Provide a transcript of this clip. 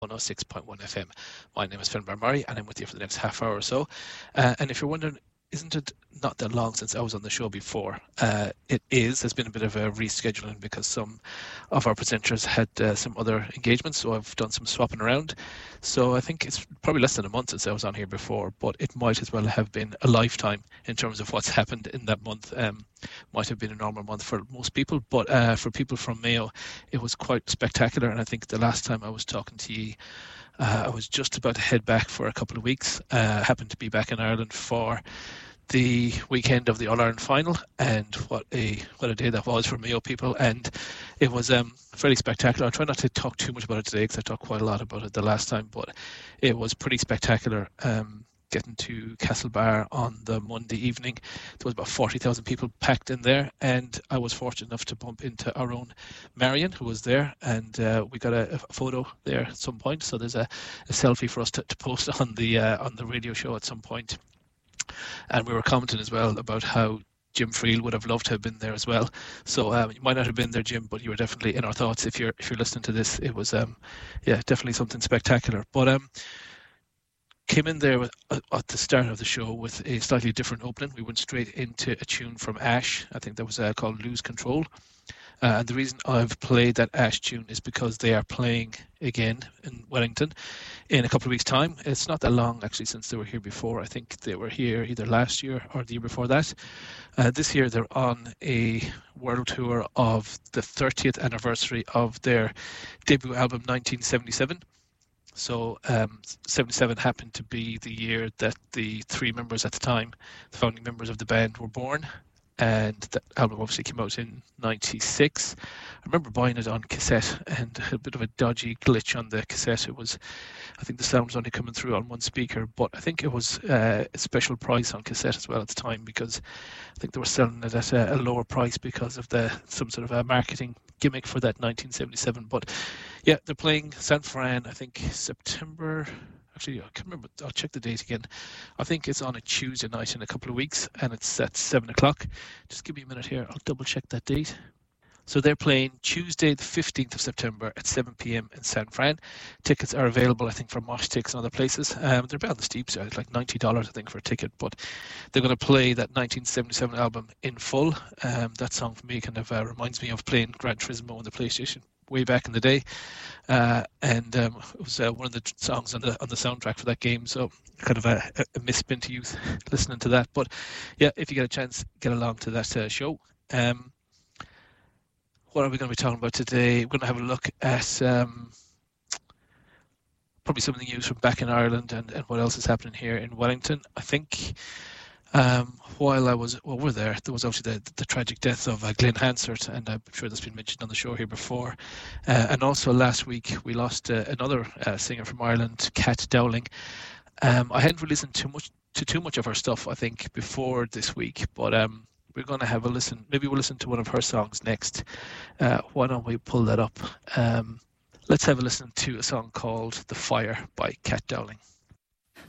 106.1 FM. My name is Finbar Murray, and I'm with you for the next half hour or so. And if you're wondering, isn't it not that long since I was on the show before? It is. There's been a bit of a rescheduling because some of our presenters had some other engagements, so I've done some swapping around. So I think it's probably less than a month since I was on here before, but it might as well have been a lifetime in terms of what's happened in that month. Might have been a normal month for most people, but for people from Mayo, it was quite spectacular. And I think the last time I was talking to you, I was just about to head back for a couple of weeks. Happened to be back in Ireland for the weekend of the All-Ireland final, and what a day that was for Mayo people. And it was fairly spectacular. I'll try not to talk too much about it today because I talked quite a lot about it the last time, but it was pretty spectacular. Getting to Castlebar on the Monday evening, there was about 40,000 people packed in there, and I was fortunate enough to bump into our own Marion, who was there, and we got a photo there at some point. So there's a selfie for us to post on the radio show at some point. And we were commenting as well about how Jim Friel would have loved to have been there as well. So you might not have been there, Jim, but you were definitely in our thoughts. If you're listening to this, it was definitely something spectacular. But came in there at the start of the show with a slightly different opening. We went straight into a tune from Ash. I think that was called Lose Control. And the reason I've played that Ash tune is because they are playing again in Wellington in a couple of weeks' time. It's not that long, actually, since they were here before. I think they were here either last year or the year before that. This year, they're on a world tour of the 30th anniversary of their debut album, 1977. So 77 happened to be the year that the three members at the time, the founding members of the band, were born. And that album obviously came out in 96. I remember buying it on cassette and a bit of a dodgy glitch on the cassette. I think the sound was only coming through on one speaker, but I think it was a special price on cassette as well at the time, because I think they were selling it at a lower price because of some sort of a marketing gimmick for that 1977. But yeah, they're playing San Fran, I think September. Actually, I can't remember. I'll check the date again. I think it's on a Tuesday night in a couple of weeks, and it's at 7 o'clock. Just give me a minute here. I'll double check that date. So they're playing Tuesday, the 15th of September at 7 p.m. in San Fran. Tickets are available, I think, from Mosh Tix and other places. They're about on the steep side, like $90, I think, for a ticket. But they're going to play that 1977 album in full. That song for me kind of reminds me of playing Gran Turismo on the PlayStation way back in the day, and it was one of the songs on the soundtrack for that game. So kind of a misspin to youth listening to that. But yeah, if you get a chance, get along to that show. What are we going to be talking about today? We're going to have a look at probably some of the news from back in Ireland and what else is happening here in Wellington. I think while we're there was obviously the tragic death of Glenn Hansard, and I'm sure that's been mentioned on the show here before. And also last week we lost another singer from Ireland, Kat Dowling. I hadn't really listened too much of her stuff, I think, before this week, but we're going to have a listen. Maybe we'll listen to one of her songs next. Why don't we pull that up? Let's have a listen to a song called The Fire by Kat Dowling.